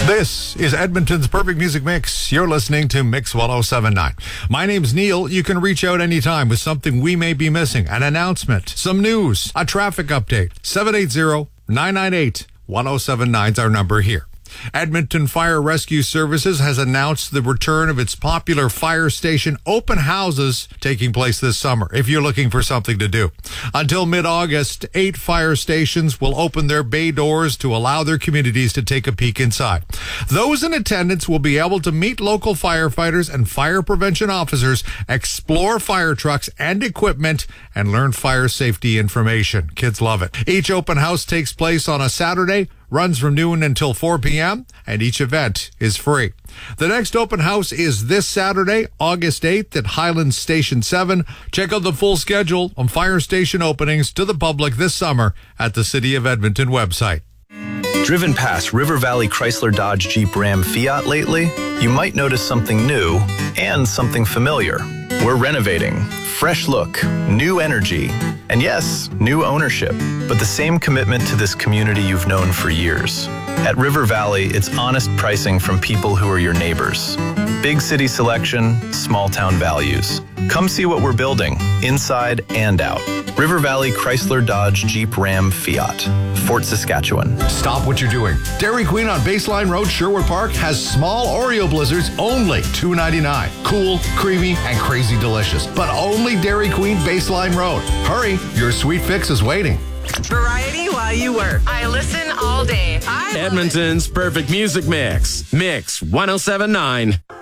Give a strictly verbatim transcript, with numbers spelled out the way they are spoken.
This is Edmonton's Perfect Music Mix. You're listening to Mix one oh seven point nine. My name's Neil. You can reach out anytime with something we may be missing, an announcement, some news, a traffic update. seven eight zero, nine nine eight, one oh seven nine is our number here. Edmonton Fire Rescue Services has announced the return of its popular fire station open houses taking place this summer, if you're looking for something to do. Until mid-August, eight fire stations will open their bay doors to allow their communities to take a peek inside. Those in attendance will be able to meet local firefighters and fire prevention officers, explore fire trucks and equipment, and learn fire safety information. Kids love it. Each open house takes place on a Saturday, runs from noon until four p.m., and each event is free. The next open house is this Saturday, August eighth at Highlands Station seven. Check out the full schedule on fire station openings to the public this summer at the City of Edmonton website. Driven past River Valley Chrysler Dodge Jeep Ram Fiat lately? You might notice something new and something familiar. We're renovating. Fresh look, new energy, and yes, new ownership, but the same commitment to this community you've known for years. At River Valley, it's honest pricing from people who are your neighbors. Big city selection, small town values. Come see what we're building, inside and out. River Valley Chrysler Dodge Jeep Ram Fiat, Fort Saskatchewan. Stop what you're doing. Dairy Queen on Baseline Road, Sherwood Park, has small Oreo blizzards, only two ninety-nine. Cool, creamy, and crazy delicious. But only Dairy Queen Baseline Road. Hurry, your sweet fix is waiting. Variety while you work. I listen all day. I Edmonton's Perfect Music Mix. Mix one oh seven point nine.